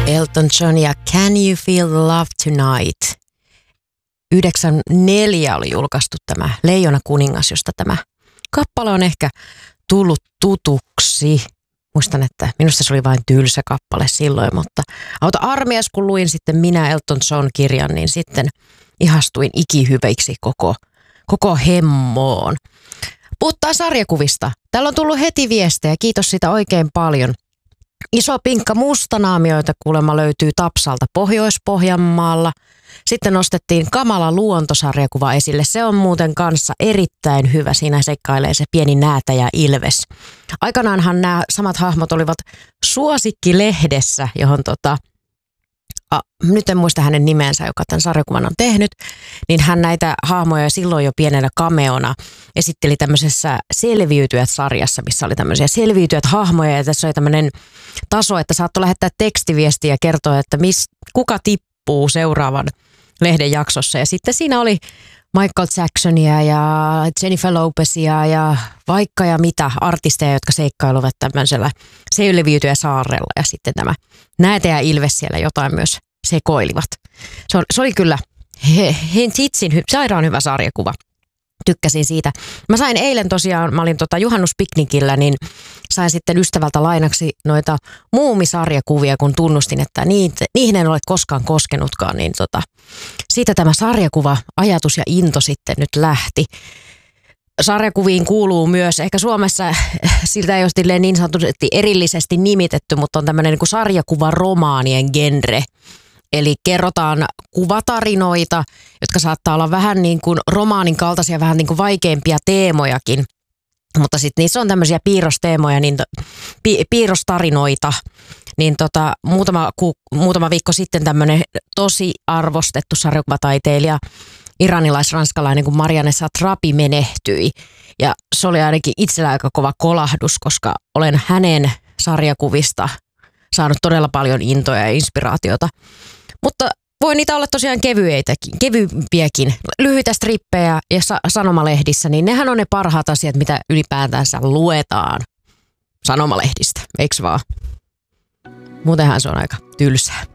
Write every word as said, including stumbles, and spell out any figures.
Elton John ja Can You Feel the Love Tonight? yhdeksänkymmentäneljä oli julkaistu tämä Leijona kuningas, josta tämä kappale on ehkä tullut tutuksi. Muistan, että minusta se oli vain tylsä kappale silloin, mutta auta armias, kun luin sitten minä Elton John-kirjan, niin sitten ihastuin ikihyveiksi koko, koko hemmoon. Puhutaan sarjakuvista. Täällä on tullut heti viestejä, kiitos sitä oikein paljon. Iso pinkka mustanaamioita kuulemma löytyy Tapsalta Pohjois-Pohjanmaalla. Sitten nostettiin Kamala luontosarjakuva esille. Se on muuten kanssa erittäin hyvä. Siinä seikkailee se pieni näätä ja ilves. Aikanaanhan nämä samat hahmot olivat Suosikki-lehdessä, johon tota, a, nyt en muista hänen nimensä, joka tämän sarjakuvan on tehnyt, niin hän näitä hahmoja silloin jo pienenä cameona esitteli tämmöisessä Selviytyjät-sarjassa, missä oli tämmöisiä selviytyjät hahmoja ja tässä oli tämmöinen taso, että saattoi lähettää tekstiviestiä ja kertoa, että mis, kuka tippuu seuraavan lehden jaksossa. Ja sitten siinä oli Michael Jacksonia ja Jennifer Lopezia ja vaikka ja mitä artisteja, jotka seikkailuvat tämmöisellä selviytyjä saarella. Ja sitten tämä näätä ja ilves siellä jotain myös sekoilivat. Se oli, se oli kyllä he, he, hitsin, sairaan hyvä sarjakuva. Tykkäsin siitä. Mä sain eilen tosiaan, mä olin tota juhannuspiknikillä, niin sain sitten ystävältä lainaksi noita muumisarjakuvia, kun tunnustin, että niitä, niihin en ole koskaan koskenutkaan. Niin tota, siitä tämä sarjakuva, ajatus ja into sitten nyt lähti. Sarjakuviin kuuluu myös, ehkä Suomessa siltä ei ole niin sanotusti erillisesti nimitetty, mutta on tämmöinen niin kuin sarjakuvaromaanien genre. Eli kerrotaan kuvatarinoita, jotka saattaa olla vähän niin kuin romaanin kaltaisia, vähän niin kuin vaikeimpia teemojakin. Mutta sitten niissä on tämmöisiä piirrosteemoja, niin to, pi, piirrostarinoita. Niin tota, muutama, ku, muutama viikko sitten tämmöinen tosi arvostettu sarjakuvataiteilija, iranilais-ranskalainen kuin Marianne Satrapi menehtyi. Ja se oli ainakin itsellä aika kova kolahdus, koska olen hänen sarjakuvista saanut todella paljon intoja ja inspiraatiota. Mutta voi niitä olla tosiaan kevyeitäkin, kevyempiäkin, lyhyitä strippejä ja sa- sanomalehdissä, niin nehän on ne parhaat asiat, mitä ylipäätänsä luetaan sanomalehdistä, eikö vaan? Muutenhan se on aika tylsää.